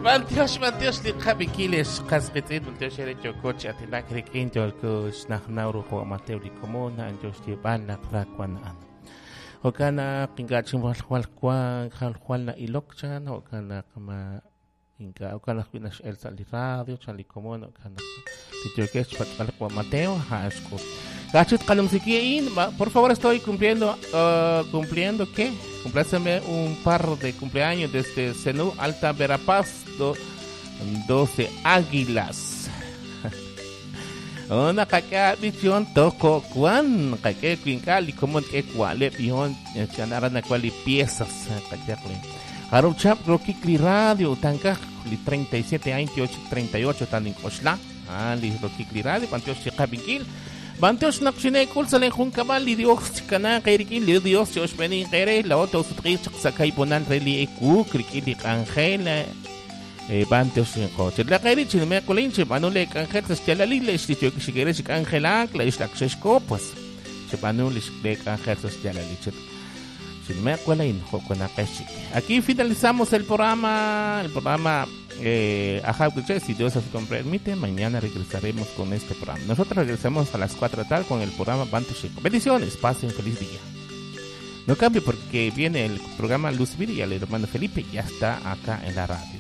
Mantios li kabikiles kasketin mantios ere chocoche atinak rekin jolkos nauru ko Mateo li komona anjos ti bana krakwan an. Okana kingachim walkwal na ilokchan okana kama inga okana kwinas el sali radio sali komona okana tijokes patkal ko Mateo hasko. Gachut kalumsikiin, por favor estoy cumpliendo ¿qué? Compláceme un par de cumpleaños desde Senú, Alta Verapaz, 12 Águilas. Una caca visión toco cuan caca quincali como que cuale pion chanara na cuali piezas cacerle. Haru chap roki cli radio tanka li 37 años 38 tan en Osla. Li roki cli radio pantios chiqabikil. Banteos naksinekul sa lenghong kabal li Dios kana kairikin li Dios si Osmeni kere la oto sutri sakay ponan reli eku krikili Ángel banteos ko la kairi chilme kolinche manule Ángel sa stelali le sitio que sigere si Ángel la isla xesco pues se manule le Ángel sa stelali chilme kolain ko na kashi. Aquí finalizamos el programa si Dios así nos permite, mañana regresaremos con este programa. Nosotros regresamos a las 4 de la tarde con el programa Bantu Chico. Bendiciones, pasen feliz día. No cambie porque viene el programa Luz Viri y el hermano Felipe ya está acá en la radio.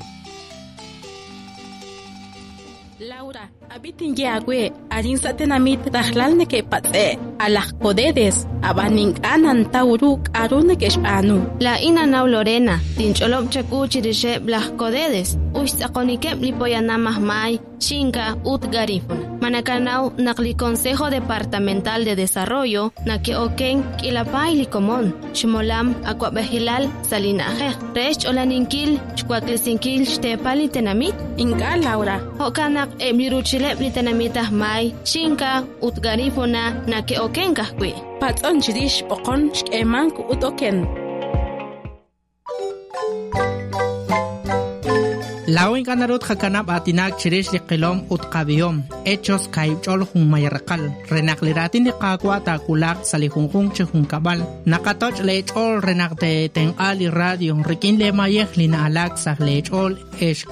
Laura, abitin yagwe, arin satenamit rahlalne ke patse, alah kodedes, abaning anan tauruk arune ke shpanu. La ina nau Lorena, tincholop chaku chirishe blah kodedes, ushtakonikep lipoyana mahmai, shinka ut garifun. Manakanau nakli Consejo Departamental de Desarrollo, nake oken kilapay likomon, shmolam akwabehilal salinaje, rech olaninkil, chkwaklissinkil shtepali tenamit. Inga Laura, Hokanak ebliruchilep litenamitah mai, shinka ut garifuna nake oken kahkwi. Patson chidish pokon shkeman ku ut oken. Lawin kanarut hakanap atinak chirish di kilom ut kabiyom. Hechos kaibchol hung mayarkal. Renakliratin di kakwa takulak salihungkung chihung kabal. Nakatoch lechol renakte teng ali radio. Rikin le mayek lina alak sa lechol